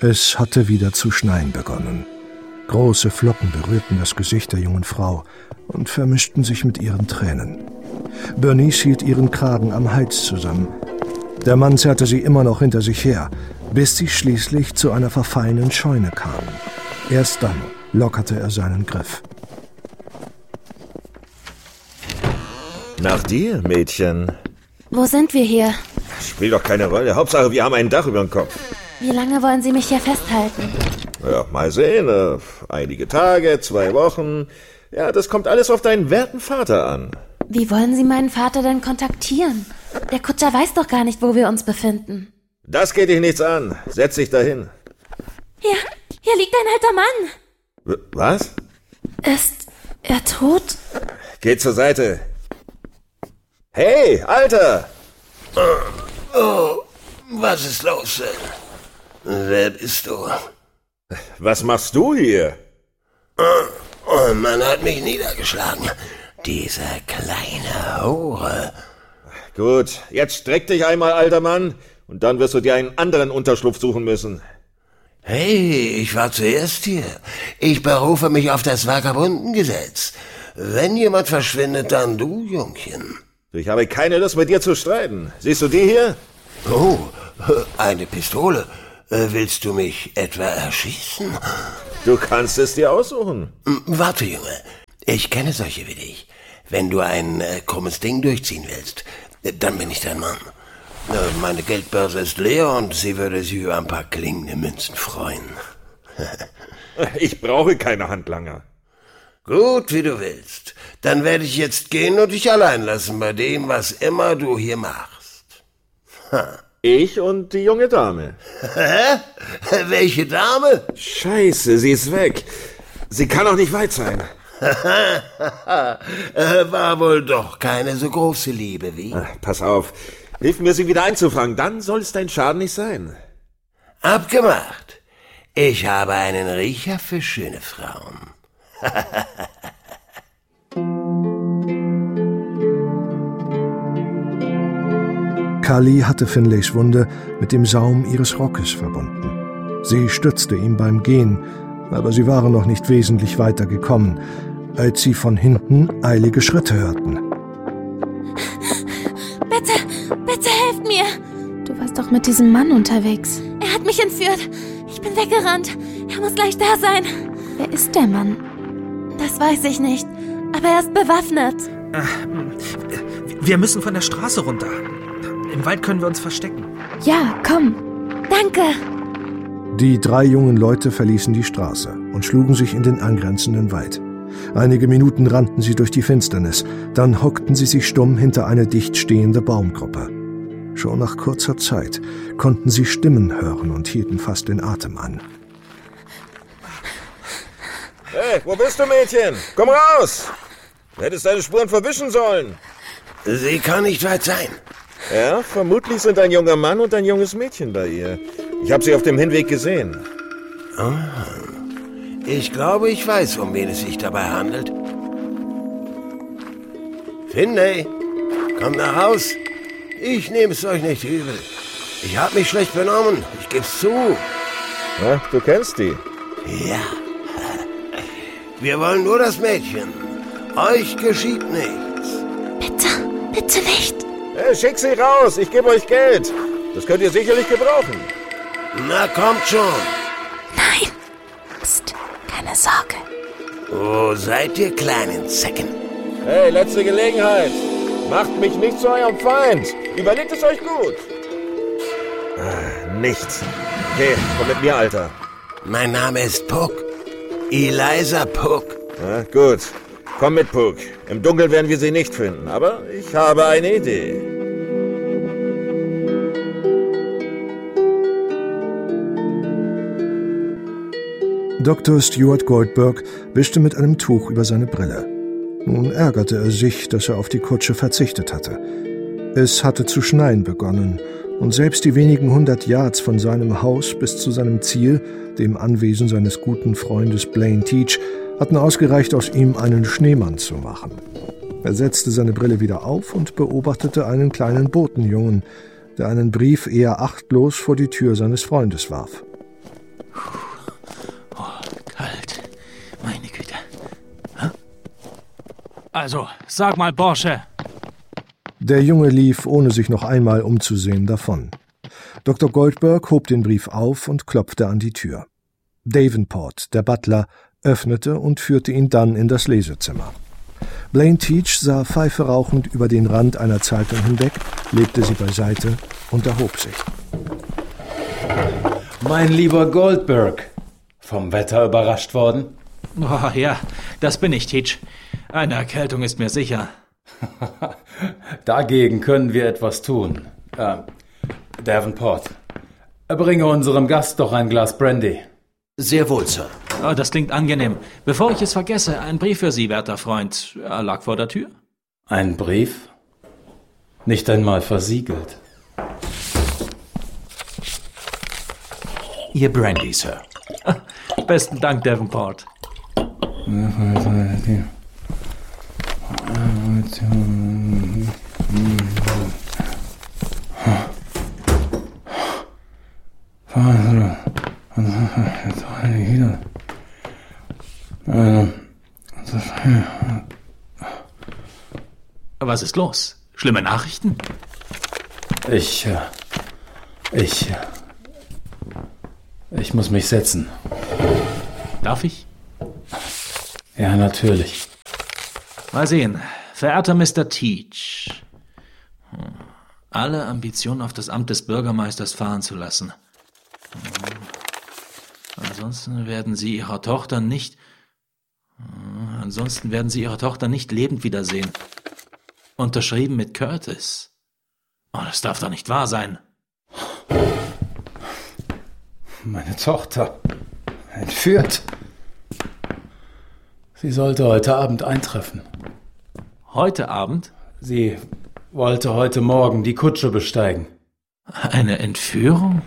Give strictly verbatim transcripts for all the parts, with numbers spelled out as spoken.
Es hatte wieder zu schneien begonnen. Große Flocken berührten das Gesicht der jungen Frau und vermischten sich mit ihren Tränen. Bernice hielt ihren Kragen am Hals zusammen. Der Mann zerrte sie immer noch hinter sich her, bis sie schließlich zu einer verfallenen Scheune kamen. Erst dann lockerte er seinen Griff. Nach dir, Mädchen. Wo sind wir hier? Spielt doch keine Rolle. Hauptsache, wir haben ein Dach über dem Kopf. Wie lange wollen Sie mich hier festhalten? Ja, mal sehen. Äh, einige Tage, zwei Wochen. Ja, das kommt alles auf deinen werten Vater an. Wie wollen Sie meinen Vater denn kontaktieren? Der Kutscher weiß doch gar nicht, wo wir uns befinden. Das geht dich nichts an. Setz dich dahin. Hier, hier liegt ein alter Mann. W- was? Ist er tot? Geh zur Seite. Hey, Alter! Oh, oh, was ist los, Sir? Wer bist du? Was machst du hier? Oh, man hat mich niedergeschlagen. Diese kleine Hure. Gut, jetzt streck dich einmal, alter Mann, und dann wirst du dir einen anderen Unterschlupf suchen müssen. Hey, ich war zuerst hier. Ich berufe mich auf das Vagabundengesetz. Wenn jemand verschwindet, dann du, Jungchen. Ich habe keine Lust, mit dir zu streiten. Siehst du die hier? Oh, eine Pistole. Willst du mich etwa erschießen? Du kannst es dir aussuchen. Warte, Junge. Ich kenne solche wie dich. Wenn du ein äh, krummes Ding durchziehen willst, dann bin ich dein Mann. Äh, meine Geldbörse ist leer und sie würde sich über ein paar klingende Münzen freuen. Ich brauche keine Handlanger. Gut, wie du willst. Dann werde ich jetzt gehen und dich allein lassen bei dem, was immer du hier machst. Ha. Ich und die junge Dame. Hä? Welche Dame? Scheiße, sie ist weg. Sie kann auch nicht weit sein. War wohl doch keine so große Liebe wie. Ach, pass auf. Hilf mir, sie wieder einzufangen. Dann soll es dein Schaden nicht sein. Abgemacht. Ich habe einen Riecher für schöne Frauen. Kali hatte Finlays Wunde mit dem Saum ihres Rockes verbunden. Sie stützte ihm beim Gehen, aber sie waren noch nicht wesentlich weiter gekommen, als sie von hinten eilige Schritte hörten. Bitte, bitte helft mir! Du warst doch mit diesem Mann unterwegs. Er hat mich entführt. Ich bin weggerannt. Er muss gleich da sein. Wer ist der Mann? Das weiß ich nicht, aber er ist bewaffnet. Wir müssen von der Straße runter. Im Wald können wir uns verstecken. Ja, komm. Danke. Die drei jungen Leute verließen die Straße und schlugen sich in den angrenzenden Wald. Einige Minuten rannten sie durch die Finsternis, dann hockten sie sich stumm hinter eine dicht stehende Baumgruppe. Schon nach kurzer Zeit konnten sie Stimmen hören und hielten fast den Atem an. Hey, wo bist du, Mädchen? Komm raus! Du hättest deine Spuren verwischen sollen. Sie kann nicht weit sein. Ja, vermutlich sind ein junger Mann und ein junges Mädchen bei ihr. Ich habe sie auf dem Hinweg gesehen. Ah, ich glaube, ich weiß, um wen es sich dabei handelt. Finlay, kommt nach Haus. Ich nehme es euch nicht übel. Ich habe mich schlecht benommen, ich geb's zu. Na, du kennst die. Ja. Wir wollen nur das Mädchen. Euch geschieht nichts. Bitte, bitte nicht. Hey, schick sie raus, ich gebe euch Geld. Das könnt ihr sicherlich gebrauchen. Na, kommt schon. Nein. Psst, keine Sorge. Wo seid ihr, kleinen Zecken? Hey, letzte Gelegenheit. Macht mich nicht zu eurem Feind. Überlegt es euch gut. Ah, nichts. Okay, komm mit mir, Alter. Mein Name ist Puck. Eliza Puck. Na, gut. Komm mit, Puck. Im Dunkeln werden wir sie nicht finden, aber ich habe eine Idee. Doktor Stuart Goldberg wischte mit einem Tuch über seine Brille. Nun ärgerte er sich, dass er auf die Kutsche verzichtet hatte. Es hatte zu schneien begonnen, und selbst die wenigen hundert Yards von seinem Haus bis zu seinem Ziel, dem Anwesen seines guten Freundes Blaine Teach, hatten ausgereicht, aus ihm einen Schneemann zu machen. Er setzte seine Brille wieder auf und beobachtete einen kleinen Botenjungen, der einen Brief eher achtlos vor die Tür seines Freundes warf. Oh, kalt. Meine Güte. Hä? Also, sag mal, Bursche. Der Junge lief, ohne sich noch einmal umzusehen, davon. Doktor Goldberg hob den Brief auf und klopfte an die Tür. Davenport, der Butler, öffnete und führte ihn dann in das Lesezimmer. Blaine Teach sah Pfeife rauchend über den Rand einer Zeitung hinweg, legte sie beiseite und erhob sich. Mein lieber Goldberg, vom Wetter überrascht worden? Oh, ja, das bin ich, Teach. Eine Erkältung ist mir sicher. Dagegen können wir etwas tun. Äh, Davenport, bringe unserem Gast doch ein Glas Brandy. Sehr wohl, Sir. Oh, das klingt angenehm. Bevor ich es vergesse, ein Brief für Sie, werter Freund. Er lag vor der Tür. Ein Brief? Nicht einmal versiegelt. Ihr Brandy, Sir. Besten Dank, Davenport. Was ist los? Schlimme Nachrichten? Ich, äh, ich, äh, ich muss mich setzen. Darf ich? Ja, natürlich. Mal sehen. Verehrter Mister Teach. Hm. Alle Ambitionen auf das Amt des Bürgermeisters fahren zu lassen. Hm. Ansonsten werden Sie Ihrer Tochter nicht... Hm. Ansonsten werden Sie Ihre Tochter nicht lebend wiedersehen. Unterschrieben mit Curtis. Oh, das darf doch nicht wahr sein. Meine Tochter. Entführt. Sie sollte heute Abend eintreffen. Heute Abend? Sie wollte heute Morgen die Kutsche besteigen. Eine Entführung?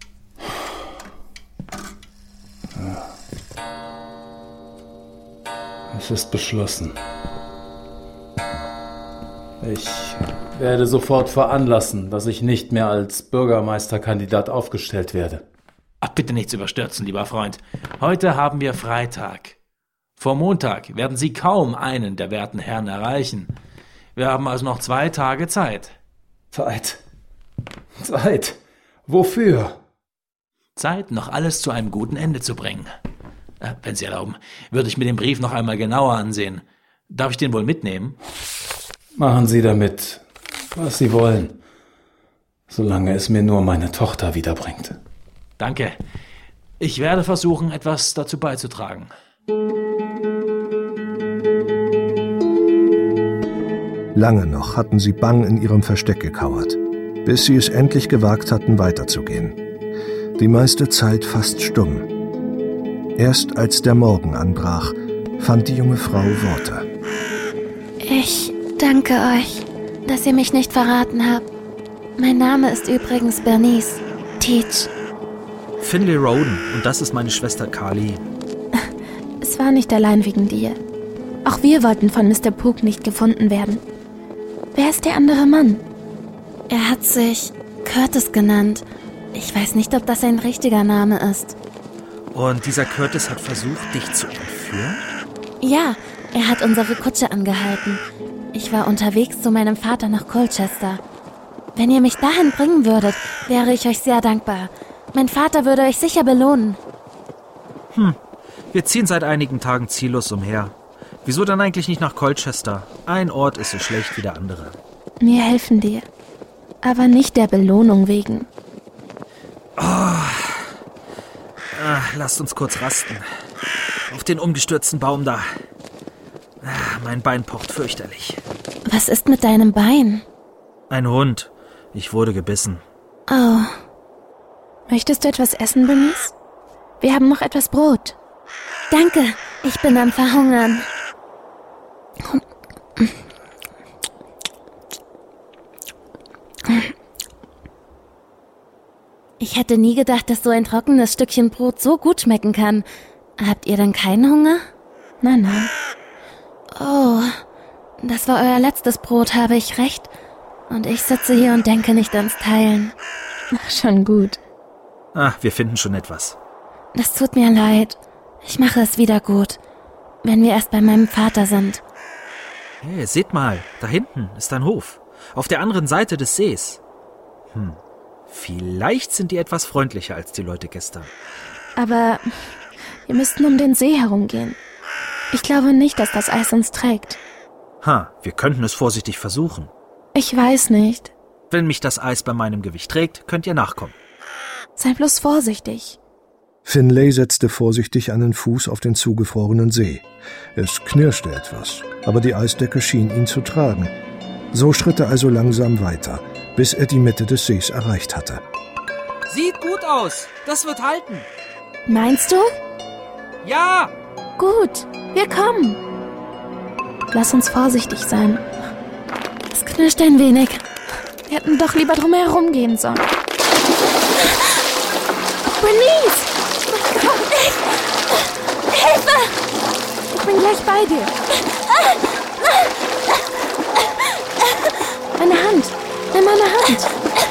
Es ist beschlossen. Ich werde sofort veranlassen, dass ich nicht mehr als Bürgermeisterkandidat aufgestellt werde. Ach, bitte nichts überstürzen, lieber Freund. Heute haben wir Freitag. Vor Montag werden Sie kaum einen der werten Herren erreichen. Wir haben also noch zwei Tage Zeit. Zeit? Zeit? Wofür? Zeit, noch alles zu einem guten Ende zu bringen. Äh, wenn Sie erlauben, würde ich mir den Brief noch einmal genauer ansehen. Darf ich den wohl mitnehmen? Machen Sie damit, was Sie wollen, solange es mir nur meine Tochter wiederbringt. Danke. Ich werde versuchen, etwas dazu beizutragen. Lange noch hatten sie bang in ihrem Versteck gekauert, bis sie es endlich gewagt hatten, weiterzugehen. Die meiste Zeit fast stumm. Erst als der Morgen anbrach, fand die junge Frau Worte. Ich danke euch, dass ihr mich nicht verraten habt. Mein Name ist übrigens Bernice Teach. Finlay Roden, und das ist meine Schwester Carly. Es war nicht allein wegen dir. Auch wir wollten von Mister Pook nicht gefunden werden. Wer ist der andere Mann? Er hat sich Curtis genannt. Ich weiß nicht, ob das ein richtiger Name ist. Und dieser Curtis hat versucht, dich zu entführen? Ja, er hat unsere Kutsche angehalten. Ich war unterwegs zu meinem Vater nach Colchester. Wenn ihr mich dahin bringen würdet, wäre ich euch sehr dankbar. Mein Vater würde euch sicher belohnen. Hm, wir ziehen seit einigen Tagen ziellos umher. Wieso dann eigentlich nicht nach Colchester? Ein Ort ist so schlecht wie der andere. Wir helfen dir. Aber nicht der Belohnung wegen. Oh. Ah, lasst uns kurz rasten. Auf den umgestürzten Baum da. Ah, mein Bein pocht fürchterlich. Was ist mit deinem Bein? Ein Hund. Ich wurde gebissen. Oh. Möchtest du etwas essen, Bernice? Wir haben noch etwas Brot. Danke, ich bin am Verhungern. Ich hätte nie gedacht, dass so ein trockenes Stückchen Brot so gut schmecken kann. Habt ihr denn keinen Hunger? Nein, nein. Oh, das war euer letztes Brot, habe ich recht? Und ich sitze hier und denke nicht ans Teilen. Ach, schon gut. Ah, wir finden schon etwas. Das tut mir leid. Ich mache es wieder gut, wenn wir erst bei meinem Vater sind. Hey, seht mal, da hinten ist ein Hof. Auf der anderen Seite des Sees. Hm, vielleicht sind die etwas freundlicher als die Leute gestern. Aber wir müssten um den See herumgehen. Ich glaube nicht, dass das Eis uns trägt. Ha, wir könnten es vorsichtig versuchen. Ich weiß nicht. Wenn mich das Eis bei meinem Gewicht trägt, könnt ihr nachkommen. Sei bloß vorsichtig. Finlay setzte vorsichtig einen Fuß auf den zugefrorenen See. Es knirschte etwas, aber die Eisdecke schien ihn zu tragen. So schritt er also langsam weiter, bis er die Mitte des Sees erreicht hatte. Sieht gut aus. Das wird halten. Meinst du? Ja! Gut, wir kommen. Lass uns vorsichtig sein. Es knirscht ein wenig. Wir hätten doch lieber drum herum gehen sollen. Bernice! Komm, Hilfe! ich bin gleich bei dir. Meine Hand. Nimm meine Hand.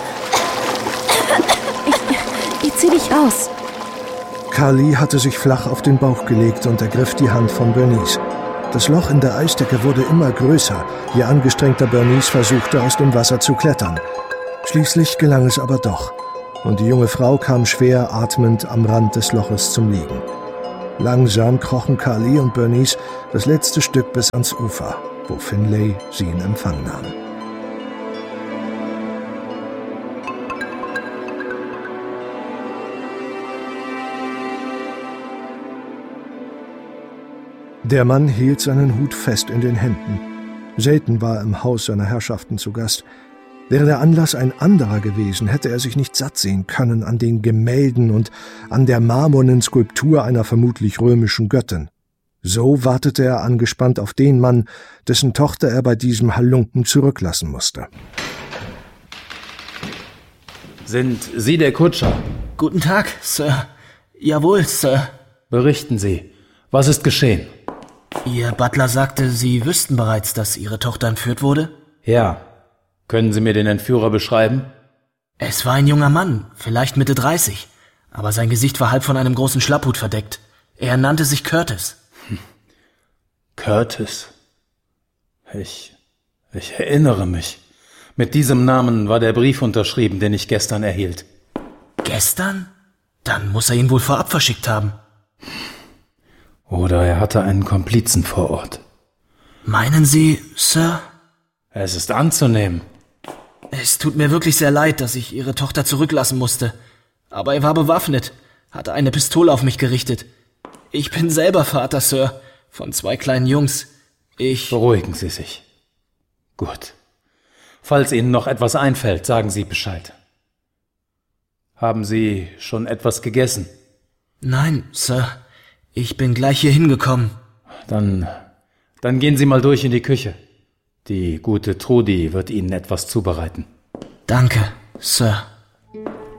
Ich, ich zieh dich raus. Carly hatte sich flach auf den Bauch gelegt und ergriff die Hand von Bernice. Das Loch in der Eisdecke wurde immer größer, je angestrengter Bernice versuchte, aus dem Wasser zu klettern. Schließlich gelang es aber doch, und die junge Frau kam schwer atmend am Rand des Loches zum Liegen. Langsam krochen Carly und Bernice das letzte Stück bis ans Ufer, wo Finlay sie in Empfang nahm. Der Mann hielt seinen Hut fest in den Händen. Selten war er im Haus seiner Herrschaften zu Gast. Wäre der Anlass ein anderer gewesen, hätte er sich nicht satt sehen können an den Gemälden und an der marmornen Skulptur einer vermutlich römischen Göttin. So wartete er angespannt auf den Mann, dessen Tochter er bei diesem Halunken zurücklassen musste. Sind Sie der Kutscher? Guten Tag, Sir. Jawohl, Sir. Berichten Sie. Was ist geschehen? Ihr Butler sagte, Sie wüssten bereits, dass Ihre Tochter entführt wurde? Ja. Können Sie mir den Entführer beschreiben? Es war ein junger Mann, vielleicht Mitte dreißig, aber sein Gesicht war halb von einem großen Schlapphut verdeckt. Er nannte sich Curtis. Hm. Curtis? Ich, ich erinnere mich. Mit diesem Namen war der Brief unterschrieben, den ich gestern erhielt. Gestern? Dann muss er ihn wohl vorab verschickt haben. Oder er hatte einen Komplizen vor Ort. Meinen Sie, Sir? Es ist anzunehmen. Es tut mir wirklich sehr leid, dass ich Ihre Tochter zurücklassen musste. Aber er war bewaffnet, hatte eine Pistole auf mich gerichtet. Ich bin selber Vater, Sir, von zwei kleinen Jungs. Ich... Beruhigen Sie sich. Gut. Falls Ihnen noch etwas einfällt, sagen Sie Bescheid. Haben Sie schon etwas gegessen? Nein, Sir. Ich bin gleich hier hingekommen. Dann, dann gehen Sie mal durch in die Küche. Die gute Trudi wird Ihnen etwas zubereiten. Danke, Sir.